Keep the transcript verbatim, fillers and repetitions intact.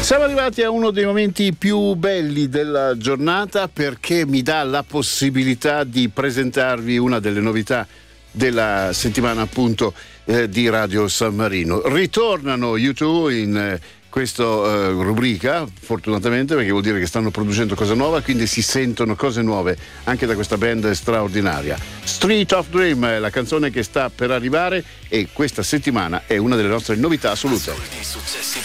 Siamo arrivati a uno dei momenti più belli della giornata, perché mi dà la possibilità di presentarvi una delle novità della settimana, appunto, eh, di Radio San Marino. Ritornano U due in eh, questa eh, rubrica, fortunatamente, perché vuol dire che stanno producendo cosa nuova, quindi si sentono cose nuove anche da questa band straordinaria. Street of Dream è la canzone che sta per arrivare e questa settimana è una delle nostre novità assolute. Assurdi successi